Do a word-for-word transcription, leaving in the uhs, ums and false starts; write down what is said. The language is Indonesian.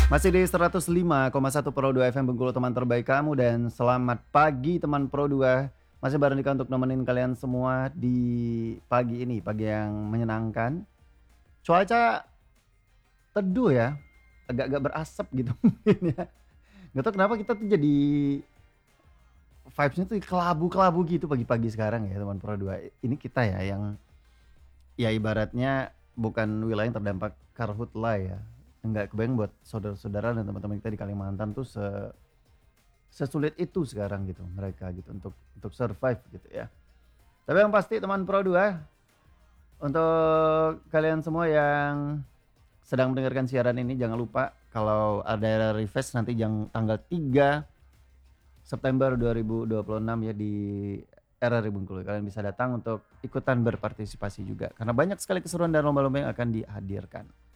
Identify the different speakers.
Speaker 1: Masih di seratus lima koma satu Pro dua F M Bengkulu, teman terbaik kamu, dan selamat pagi teman Pro dua. Masih bareng Dika untuk nemenin kalian semua di pagi ini, pagi yang menyenangkan. Cuaca teduh ya, agak-agak berasap gitu mungkin ya. Nggak tahu kenapa kita tuh jadi vibes-nya tuh kelabu-kelabu gitu pagi-pagi sekarang ya teman Pro dua. Ini kita ya yang ya ibaratnya bukan wilayah yang terdampak karhutla ya. Nggak kebayang buat saudara-saudara dan teman-teman kita di Kalimantan tuh se sesulit itu sekarang gitu mereka gitu untuk untuk survive gitu ya. Tapi yang pasti teman Pro dua, untuk kalian semua yang sedang mendengarkan siaran ini jangan lupa kalau ada request nanti jang tanggal tiga September dua ribu dua puluh enam ya di R R I Bengkulu. Kalian bisa datang untuk ikutan berpartisipasi juga karena banyak sekali keseruan dan lomba-lomba yang akan dihadirkan.